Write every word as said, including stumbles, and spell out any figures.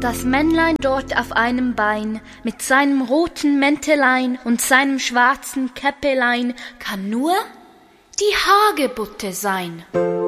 Das Männlein dort auf einem Bein, mit seinem roten Mäntelein und seinem schwarzen Käppelein, kann nur die Hagebutte sein.